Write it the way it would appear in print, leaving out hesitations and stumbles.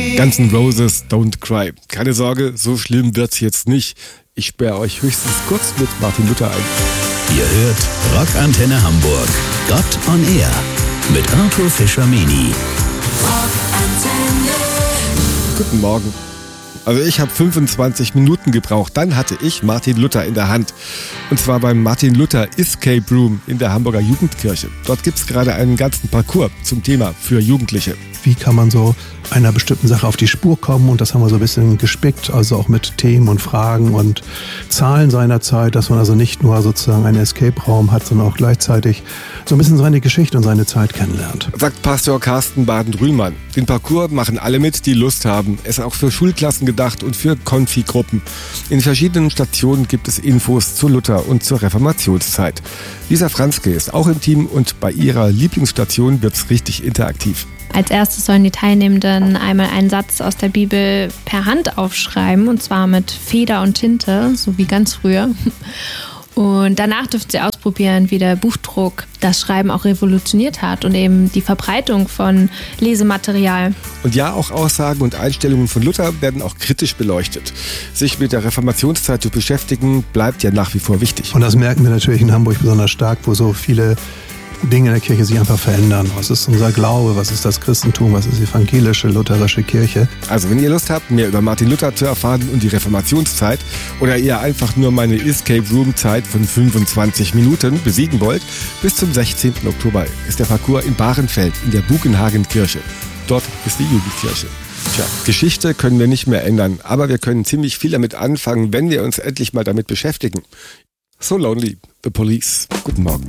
Guns N' Roses, Don't Cry. Keine Sorge, so schlimm wird's jetzt nicht. Ich sperre euch höchstens kurz mit Martin Luther ein. Ihr hört Rockantenne Hamburg. Gott on Air mit Arthur Fischer-Meni. Guten Morgen. Also ich habe 25 Minuten gebraucht, dann hatte ich Martin Luther in der Hand. Und zwar beim Martin Luther Escape Room in der Hamburger Jugendkirche. Dort gibt es gerade einen ganzen Parcours zum Thema für Jugendliche. Wie kann man so einer bestimmten Sache auf die Spur kommen? Und das haben wir so ein bisschen gespickt, also auch mit Themen und Fragen und Zahlen seiner Zeit, dass man also nicht nur sozusagen einen Escape-Raum hat, sondern auch gleichzeitig so ein bisschen seine Geschichte und seine Zeit kennenlernt. Sagt Pastor Carsten Baden-Rühlmann. Den Parcours machen alle mit, die Lust haben. Es ist auch für Schulklassen gedacht und für Konfi-Gruppen. In verschiedenen Stationen gibt es Infos zu Luther und zur Reformationszeit. Lisa Franzke ist auch im Team und bei ihrer Lieblingsstation wird es richtig interaktiv. Als erstes sollen die Teilnehmenden einmal einen Satz aus der Bibel per Hand aufschreiben, und zwar mit Feder und Tinte, so wie ganz früher. Und danach dürfen sie ausprobieren, wie der Buchdruck das Schreiben auch revolutioniert hat und eben die Verbreitung von Lesematerial. Und ja, auch Aussagen und Einstellungen von Luther werden auch kritisch beleuchtet. Sich mit der Reformationszeit zu beschäftigen, bleibt ja nach wie vor wichtig. Und das merken wir natürlich in Hamburg besonders stark, wo so viele Dinge in der Kirche sich einfach verändern. Was ist unser Glaube? Was ist das Christentum? Was ist die evangelische, lutherische Kirche? Also wenn ihr Lust habt, mehr über Martin Luther zu erfahren und die Reformationszeit oder ihr einfach nur meine Escape Room Zeit von 25 Minuten besiegen wollt, bis zum 16. Oktober ist der Parcours in Bahrenfeld in der Bugenhagen-Kirche. Dort ist die Jugendkirche. Tja, Geschichte können wir nicht mehr ändern, aber wir können ziemlich viel damit anfangen, wenn wir uns endlich mal damit beschäftigen. So Lonely, The Police. Guten Morgen.